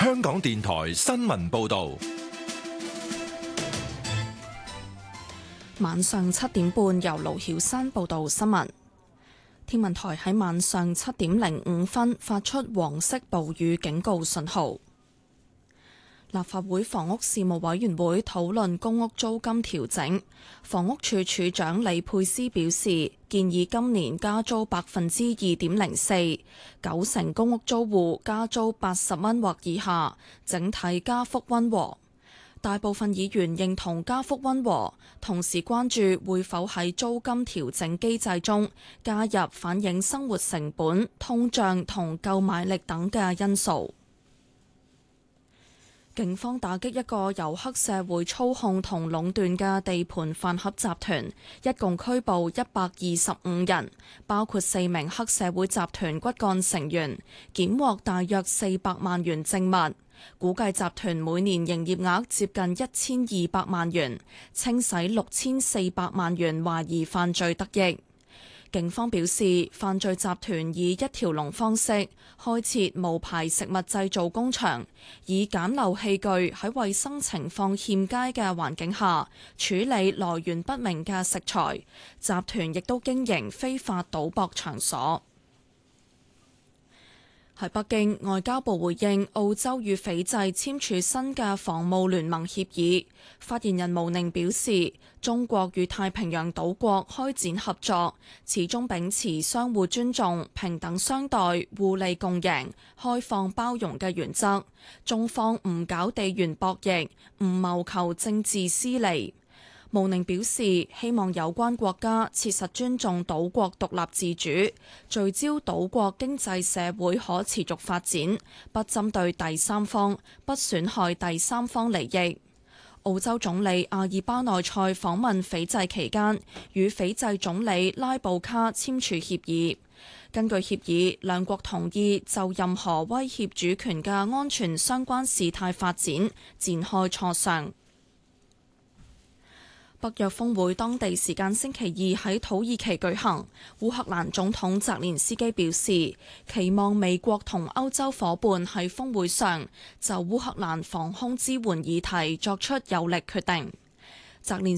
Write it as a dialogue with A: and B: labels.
A: 香港電台新聞報道。
B: 晚上7點半，由盧曉珊報道新聞。天文台喺晚上7點05分發出黃色暴雨警告信號。立法會房屋事務委員會討論公屋租金調整，房屋署署長李佩斯表示，建議今年加租2.04%， 90%公屋租戶加租80蚊或以下，整體加幅溫和。大部分議員認同加幅溫和，同時關注會否喺租金調整機制中加入反映生活成本、通脹同購買力等嘅因素。警方打擊一個由黑社會操控同壟斷嘅地盤飯盒集團，一共拘捕125人，包括4名黑社會集團骨幹成員，檢獲大約400萬元證物，估計集團每年營業額接近1200萬元，清洗6400萬元懷疑犯罪得益。警方表示，犯罪集團以一條龍方式開設無牌食物製造工場，以簡陋器具喺衛生情況欠佳嘅環境下處理來源不明嘅食材。集團亦都經營非法賭博場所。喺北京，外交部回應澳洲與斐濟簽署新嘅防務聯盟協議。發言人毛寧表示，中國與太平洋島國開展合作，始終秉持相互尊重、平等相待、互利共贏、開放包容嘅原則。中方唔搞地緣博弈，唔謀求政治私利。毛寧表示，希望有關國家切實尊重島國獨立自主，聚焦島國經濟社會可持續發展，不針對第三方，不損害第三方利益。澳洲總理阿爾巴內塞訪問斐濟期間，與斐濟總理拉布卡簽署協議。根據協議，兩國同意就任何威脅主權嘅安全相關事態發展展開磋商。北約峰會當地時間星期二喺土耳其舉行，烏克蘭總統澤連斯基表示，期望美國同歐洲夥伴喺峰會上就烏克蘭防空支援議題作出有力決定。澤連